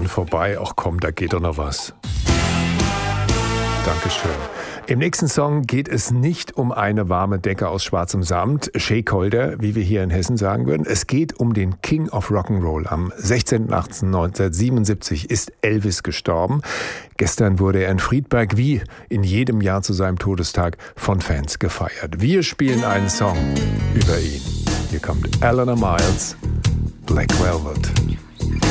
vorbei. Ach komm, da geht doch noch was. Dankeschön. Im nächsten Song geht es nicht um eine warme Decke aus schwarzem Samt, Shakeholder, wie wir hier in Hessen sagen würden. Es geht um den King of Rock'n'Roll. Am 16.08.1977 ist Elvis gestorben. Gestern wurde er in Friedberg wie in jedem Jahr zu seinem Todestag von Fans gefeiert. Wir spielen einen Song über ihn. Hier kommt Eleanor Miles, Black Velvet.